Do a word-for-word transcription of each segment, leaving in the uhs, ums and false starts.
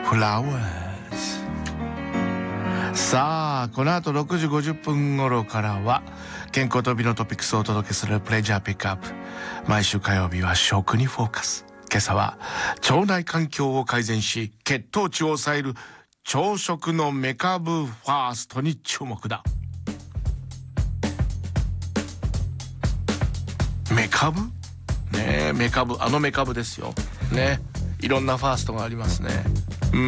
フラワーズ。さあこの後ろくじごじゅっぷん頃からは健康と美のトピックスをお届けするプレジャーピックアップ。毎週火曜日は食にフォーカス。今朝は腸内環境を改善し血糖値を抑える朝食のメカブファーストに注目だ。メカブねえ、メカブ、あのメカブですよね。いろんなファーストがありますね。うん。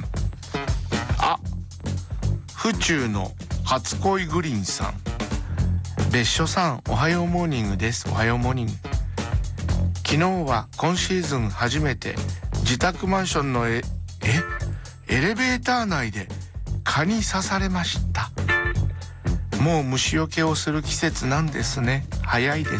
あ、府中の初恋グリーンさん、別所さんおはようモーニングです。おはようモーニング。昨日は今シーズン初めて自宅マンションのええエレベーター内で蚊に刺されました。もう虫除けをする季節なんですね。早いです。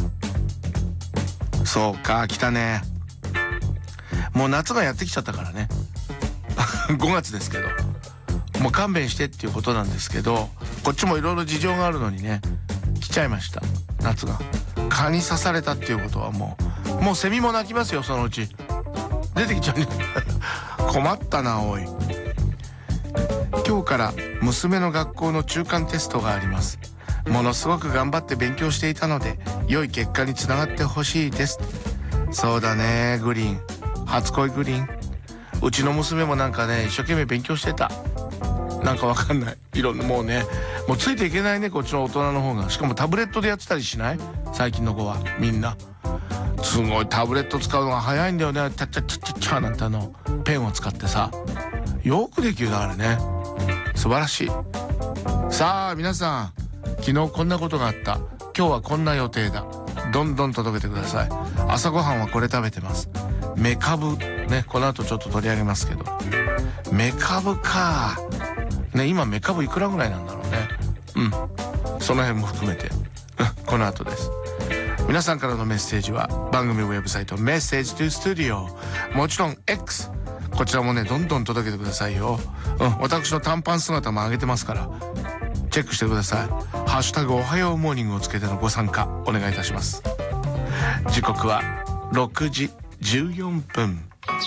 そうか、来たね。もう夏がやってきちゃったからねごがつですけど、もう勘弁してっていうことなんですけど、こっちもいろいろ事情があるのにね、来ちゃいました。夏が蚊に刺されたっていうことはもうもうセミも鳴きますよ。そのうち出てきちゃうね困ったな。おい、今日から娘の学校の中間テストがあります。ものすごく頑張って勉強していたので良い結果につながってほしいです。そうだね、グリーン、初恋グリーン。うちの娘もなんかね、一生懸命勉強してた。なんかわかんない、いろんな、もうね、もうついていけないね、こっちの大人の方が。しかもタブレットでやってたりしない？最近の子はみんなすごいタブレット使うのが早いんだよね。タッチャッチャッチャッチャなんてあのペンを使ってさ、よくできるなあれね。素晴らしい。さあ皆さん、昨日こんなことがあった、今日はこんな予定だ、どんどん届けてください。朝ごはんはこれ食べてます。メカブね、この後ちょっと取り上げますけど、メカブかね。今メカブいくらぐらいなんだろうね。うん、その辺も含めてこの後です。皆さんからのメッセージは番組ウェブサイトメッセージトゥスタジオ、もちろん X、 こちらもねどんどん届けてくださいよ。うん、私の短パン姿も上げてますからチェックしてください。ハッシュタグおはようモーニングをつけてのご参加お願いいたします。時刻はろくじじゅうよんぷん。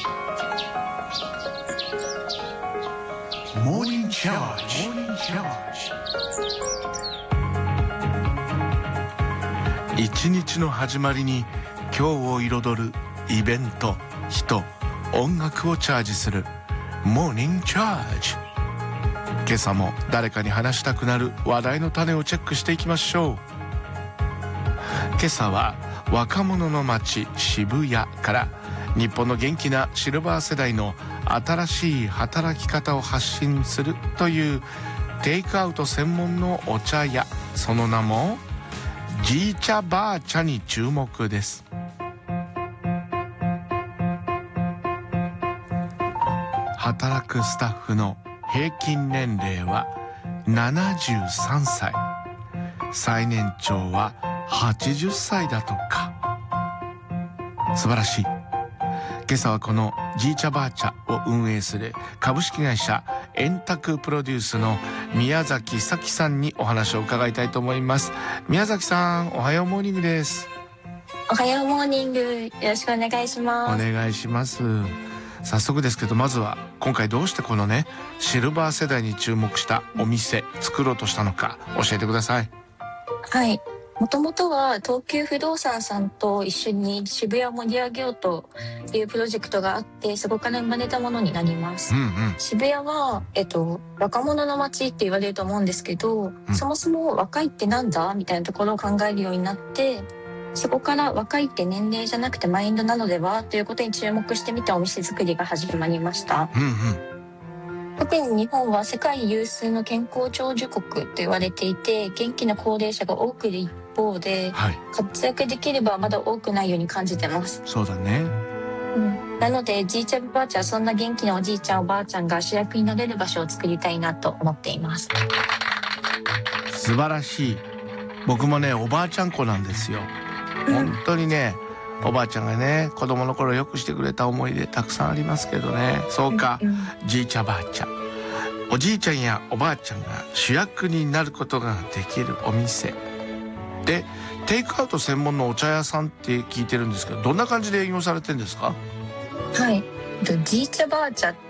モーニングチャージ。一日の始まりに今日を彩るイベント、人、音楽をチャージするモーニングチャージ。今朝も誰かに話したくなる話題の種をチェックしていきましょう。今朝は若者の街渋谷から日本の元気なシルバー世代の新しい働き方を発信するというテイクアウト専門のお茶屋、その名もじいちゃばあちゃに注目です。働くスタッフの平均年齢はななじゅうさんさい、最年長ははちじゅっさいだとか。素晴らしい。今朝はこのじいちゃばあちゃを運営する株式会社円卓プロデュースの宮崎咲さんにお話を伺いたいと思います。宮崎さん、おはようモーニングです。 おはようモーニング、よろしくお願いします。 お願いします。早速ですけど、まずは今回どうしてこのねシルバー世代に注目したお店作ろうとしたのか教えてください。 はい、もともとは東急不動産さんと一緒に渋谷を盛り上げようというプロジェクトがあって、そこから生まれたものになります。うんうん、渋谷は、えっと、若者の街って言われると思うんですけど、うん、そもそも若いってなんだみたいなところを考えるようになって、そこから若いって年齢じゃなくてマインドなのではということに注目してみたお店作りが始まりました。うんうん、特に日本は世界有数の健康長寿国と言われていて、元気な高齢者が多くいる一方で、はい、活躍できればまだ多くないように感じてます。 そうだね、 うん、なのでじいちゃんばあちゃん、そんな元気なおじいちゃんおばあちゃんが主役になれる場所を作りたいなと思っています。 素晴らしい。僕もねおばあちゃん子なんですよ。本当にね、おばあちゃんがね子供の頃よくしてくれた思い出たくさんありますけどね。そうか、うんうん、じいちゃんばあちゃん、おじいちゃんやおばあちゃんが主役になることができるお店で、テイクアウト専門のお茶屋さんって聞いてるんですけど、どんな感じで営業されてるんですか？ はい、じいちゃばあちゃっ